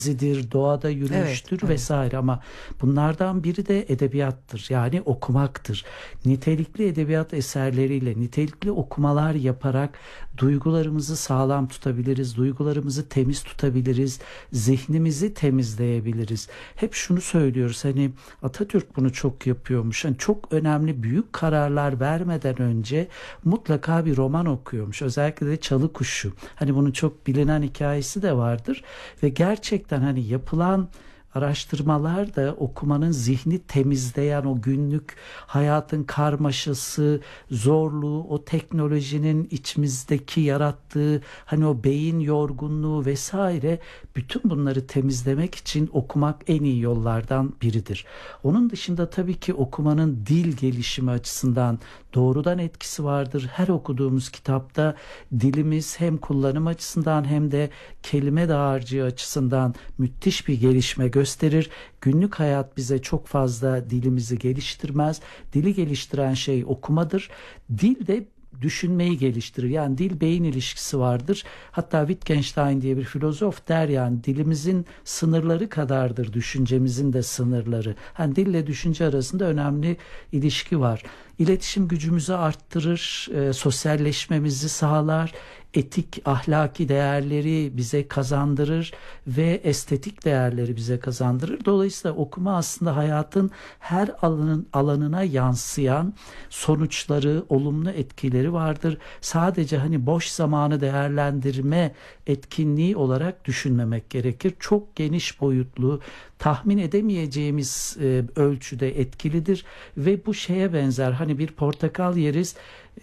gezidir, doğada yürüyüştür Evet. vesaire, ama bunlardan biri de edebiyattır. Yani okumaktır. Nitelikli edebiyat eserleriyle, nitelikli okumalar yaparak duygularımızı sağlam tutabiliriz, duygularımızı temiz tutabiliriz, zihnimizi temizleyebiliriz. Hep şunu söylüyoruz, hani Atatürk bunu çok yapıyormuş. Hani çok önemli büyük kararlar vermeden önce mutlaka bir roman okuyormuş. Özellikle de Çalı Kuşu. Hani bunun çok bilinen hikayesi de vardır ve gerçekten hani yapılan araştırmalar da okumanın zihni temizleyen, o günlük hayatın karmaşası, zorluğu, o teknolojinin içimizdeki yarattığı hani o beyin yorgunluğu vesaire, bütün bunları temizlemek için okumak en iyi yollardan biridir. Onun dışında tabii ki okumanın dil gelişimi açısından doğrudan etkisi vardır. Her okuduğumuz kitapta dilimiz hem kullanım açısından hem de kelime dağarcığı açısından müthiş bir gelişme gösterir. Günlük hayat bize çok fazla dilimizi geliştirmez. Dili geliştiren şey okumadır. Dil de düşünmeyi geliştirir. Yani dil beyin ilişkisi vardır. Hatta Wittgenstein diye bir filozof der, yani dilimizin sınırları kadardır düşüncemizin de sınırları. Hani dille düşünce arasında önemli ilişki var. İletişim gücümüzü arttırır, sosyalleşmemizi sağlar, etik, ahlaki değerleri bize kazandırır ve estetik değerleri bize kazandırır. Dolayısıyla okuma aslında hayatın her alanına yansıyan sonuçları, olumlu etkileri vardır. Sadece hani boş zamanı değerlendirme etkinliği olarak düşünmemek gerekir. Çok geniş boyutlu, tahmin edemeyeceğimiz ölçüde etkilidir ve bu şeye benzer, hani bir portakal yeriz,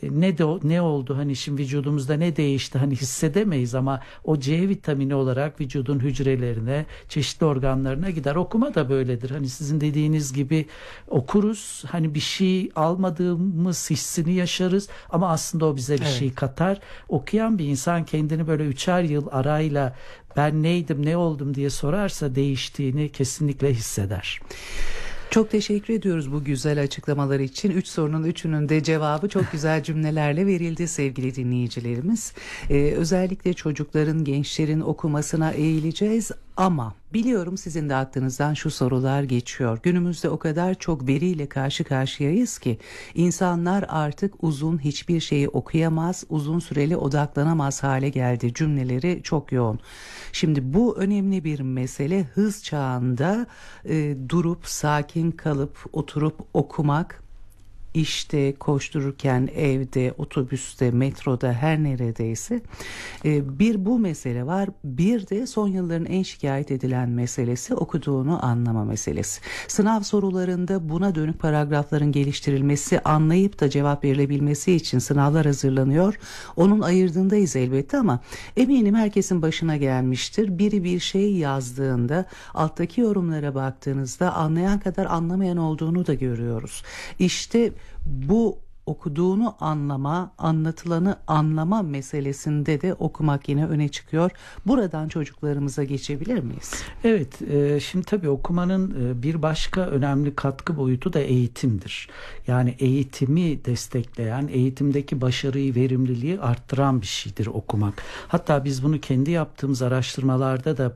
ne oldu, hani şimdi vücudumuzda ne değişti hani hissedemeyiz, ama o C vitamini olarak vücudun hücrelerine, çeşitli organlarına gider. Okuma da böyledir. Hani sizin dediğiniz gibi okuruz, hani bir şey almadığımız hissini yaşarız ama aslında o bize bir şey katar. Okuyan bir insan kendini böyle 3'er yıl arayla ben neydim, ne oldum diye sorarsa değiştiğini kesinlikle hisseder. Çok teşekkür ediyoruz bu güzel açıklamalar için. 3 sorunun 3'ünün de cevabı çok güzel cümlelerle verildi sevgili dinleyicilerimiz. Özellikle çocukların, gençlerin okumasına eğileceğiz ama biliyorum sizin de aklınızdan şu sorular geçiyor. Günümüzde o kadar çok veriyle karşı karşıyayız ki insanlar artık uzun hiçbir şeyi okuyamaz, uzun süreli odaklanamaz hale geldi. Cümleleri çok yoğun. Şimdi bu önemli bir mesele. Hız çağında durup sakin kalıp oturup okumak, işte koştururken, evde, otobüste, metroda, her neredeyse bir bu mesele var. Bir de son yılların en şikayet edilen meselesi okuduğunu anlama meselesi. Sınav sorularında buna dönük paragrafların geliştirilmesi, anlayıp da cevap verilebilmesi için sınavlar hazırlanıyor. Onun ayırdığındayız elbette ama eminim herkesin başına gelmiştir. Biri bir şey yazdığında alttaki yorumlara baktığınızda anlayan kadar anlamayan olduğunu da görüyoruz. İşte bu okuduğunu anlama, anlatılanı anlama meselesinde de okumak yine öne çıkıyor. Buradan çocuklarımıza geçebilir miyiz? Evet, şimdi tabii okumanın bir başka önemli katkı boyutu da eğitimdir. Yani eğitimi destekleyen, eğitimdeki başarıyı, verimliliği arttıran bir şeydir okumak. Hatta biz bunu kendi yaptığımız araştırmalarda da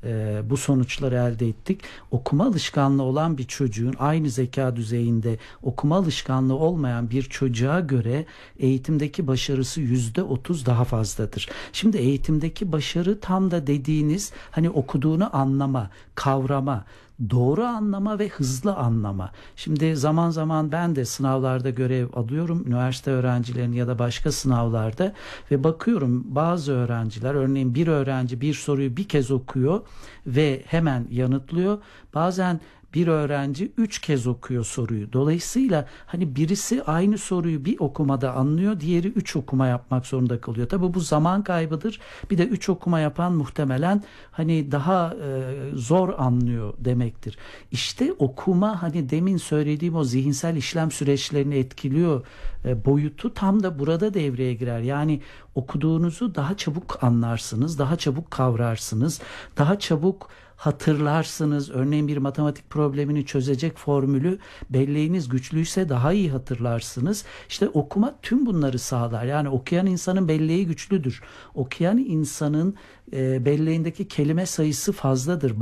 bu sonuçları elde ettik. Okuma alışkanlığı olan bir çocuğun aynı zeka düzeyinde okuma alışkanlığı olmayan bir çocuğa göre eğitimdeki başarısı %30 daha fazladır. Şimdi eğitimdeki başarı tam da dediğiniz hani okuduğunu anlama, kavrama, doğru anlama ve hızlı anlama. Şimdi zaman zaman ben de sınavlarda görev alıyorum, üniversite öğrencilerinin ya da başka sınavlarda, ve bakıyorum bazı öğrenciler, örneğin bir öğrenci bir soruyu bir kez okuyor ve hemen yanıtlıyor. Bazen bir öğrenci 3 kez okuyor soruyu. Dolayısıyla hani birisi aynı soruyu bir okumada anlıyor, diğeri 3 okuma yapmak zorunda kalıyor. Tabii bu zaman kaybıdır. Bir de 3 okuma yapan muhtemelen hani daha zor anlıyor demektir. İşte okuma, hani demin söylediğim o zihinsel işlem süreçlerini etkiliyor boyutu tam da burada devreye girer. Yani okuduğunuzu daha çabuk anlarsınız, daha çabuk kavrarsınız, daha çabuk hatırlarsınız. Örneğin bir matematik problemini çözecek formülü belleğiniz güçlüyse daha iyi hatırlarsınız. İşte okuma tüm bunları sağlar. Yani okuyan insanın belleği güçlüdür. Okuyan insanın belleğindeki kelime sayısı fazladır.